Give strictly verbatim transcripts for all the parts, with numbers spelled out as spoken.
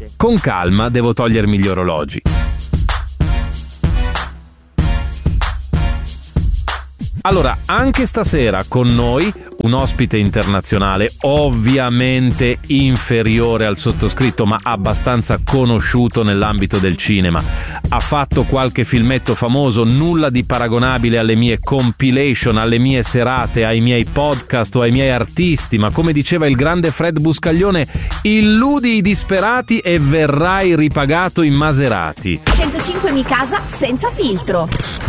Con calma, devo togliermi gli orologi. Allora, anche stasera con noi un ospite internazionale, ovviamente inferiore al sottoscritto, ma abbastanza conosciuto nell'ambito del cinema. Ha fatto qualche filmetto famoso, nulla di paragonabile alle mie compilation, alle mie serate, ai miei podcast o ai miei artisti, ma come diceva il grande Fred Buscaglione, illudi i disperati e verrai ripagato in Maserati. centocinque Mi Casa senza filtro.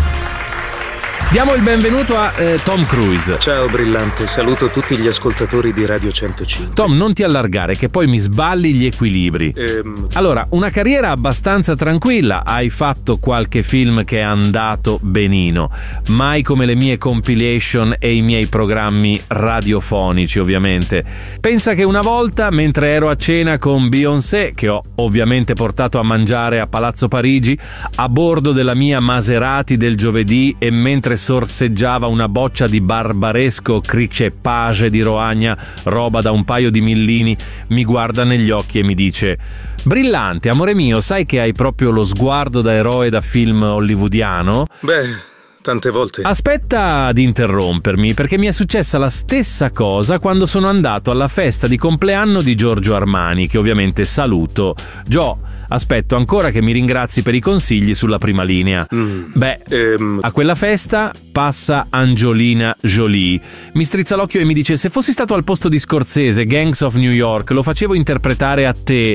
Diamo il benvenuto a eh, Tom Cruise. Ciao Brillante, saluto tutti gli ascoltatori di Radio centocinque. Tom, non ti allargare che poi mi sballi gli equilibri. Ehm... Allora, una carriera abbastanza tranquilla, hai fatto qualche film che è andato benino, mai come le mie compilation e i miei programmi radiofonici, ovviamente. Pensa che una volta, mentre ero a cena con Beyoncé, che ho ovviamente portato a mangiare a Palazzo Parigi, a bordo della mia Maserati del giovedì e mentre sorseggiava una boccia di barbaresco cricepage di Roagna, roba da un paio di millini, mi guarda negli occhi e mi dice: Brillante, amore mio, sai che hai proprio lo sguardo da eroe da film hollywoodiano? Beh... tante volte. Aspetta ad interrompermi, perché mi è successa la stessa cosa quando sono andato alla festa di compleanno di Giorgio Armani, che ovviamente saluto. Gio, aspetto ancora che mi ringrazi per i consigli sulla prima linea. Mm. Beh, ehm... a quella festa passa Angelina Jolie. Mi strizza l'occhio e mi dice: se fossi stato al posto di Scorsese, Gangs of New York, lo facevo interpretare a te.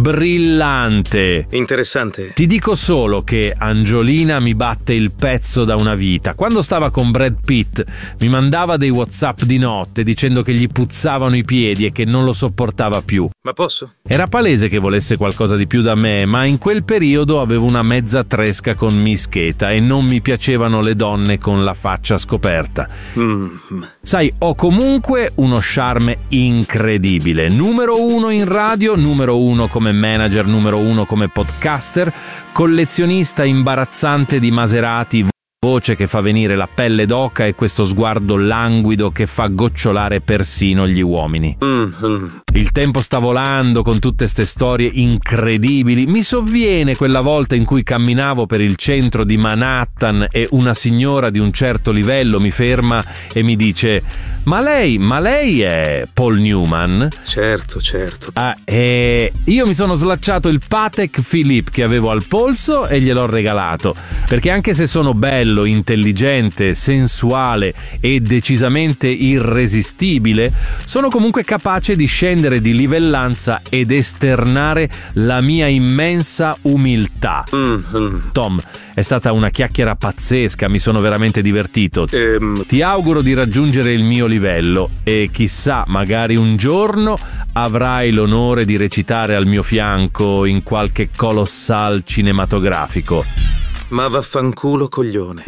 Brillante. Interessante. Ti dico solo che Angelina mi batte il pezzo da una vita. Quando stava con Brad Pitt mi mandava dei WhatsApp di notte dicendo che gli puzzavano i piedi e che non lo sopportava più. Ma posso? Era palese che volesse qualcosa di più da me, ma in quel periodo avevo una mezza tresca con Mischeta e non mi piacevano le donne con la faccia scoperta. Mm. Sai, ho comunque uno charme incredibile. Numero uno in radio, numero uno come manager, numero uno come podcaster, collezionista imbarazzante di Maserati, voce che fa venire la pelle d'oca e questo sguardo languido che fa gocciolare persino gli uomini. Mm-hmm. Il tempo sta volando con tutte ste storie incredibili. Mi sovviene quella volta in cui camminavo per il centro di Manhattan e una signora di un certo livello mi ferma e mi dice: ma lei, ma lei è Paul Newman? Certo, certo. Ah, e io mi sono slacciato il Patek Philippe che avevo al polso e gliel'ho regalato, perché anche se sono bello, intelligente, sensuale e decisamente irresistibile, sono comunque capace di scendere di livellanza ed esternare la mia immensa umiltà. Mm-hmm. Tom, è stata una chiacchiera pazzesca, mi sono veramente divertito. Ehm... Ti auguro di raggiungere il mio livello e chissà, magari un giorno avrai l'onore di recitare al mio fianco in qualche colossal cinematografico. Ma vaffanculo, coglione.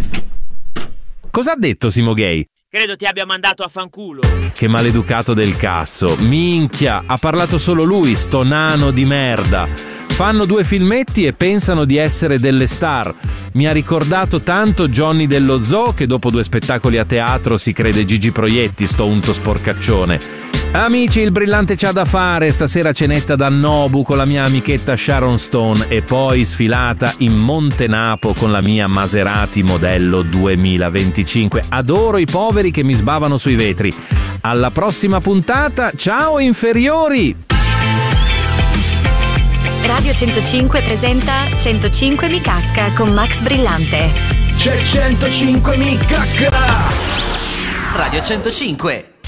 Cosa ha detto Simo Gay? Credo ti abbia mandato a fanculo. Che maleducato del cazzo. Minchia, ha parlato solo lui, sto nano di merda. Fanno due filmetti e pensano di essere delle star. Mi ha ricordato tanto Johnny dello Zoo, che dopo due spettacoli a teatro si crede Gigi Proietti, sto unto sporcaccione. Amici, il Brillante c'ha da fare. Stasera cenetta da Nobu con la mia amichetta Sharon Stone e poi sfilata in Montenapo con la mia Maserati modello duemilaventicinque. Adoro i poveri che mi sbavano sui vetri. Alla prossima puntata, ciao inferiori! Radio centocinque presenta centocinque Mi Cacca con Max Brillante. C'è centocinque Mi Cacca! Radio centocinque.